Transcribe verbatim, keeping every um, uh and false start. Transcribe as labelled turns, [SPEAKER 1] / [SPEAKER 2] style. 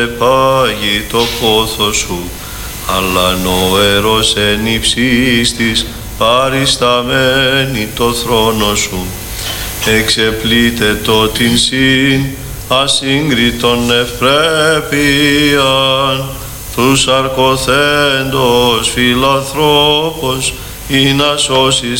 [SPEAKER 1] πάγει το πόθο σου, αλλά νοερός εν υψής της παρισταμένη το θρόνο σου. Εξεπλήτε το την συν ασύγκριτον ευπρέπειαν, τους αρκοθέντος φιλανθρώπος, ή να σώσεις